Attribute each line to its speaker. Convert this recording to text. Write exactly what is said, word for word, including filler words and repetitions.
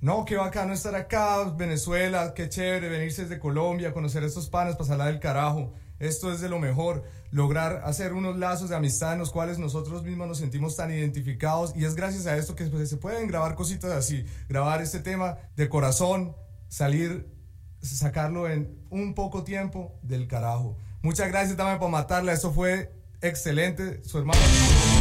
Speaker 1: no, qué bacano estar acá, Venezuela, qué chévere venirse desde Colombia, conocer a estos panas, pasarla del carajo. Esto es de lo mejor, lograr hacer unos lazos de amistad en los cuales nosotros mismos nos sentimos tan identificados, y es gracias a esto que pues, se pueden grabar cositas así, grabar este tema de corazón, salir, sacarlo en un poco tiempo del carajo. Muchas gracias también por matarla, eso fue excelente, su hermano...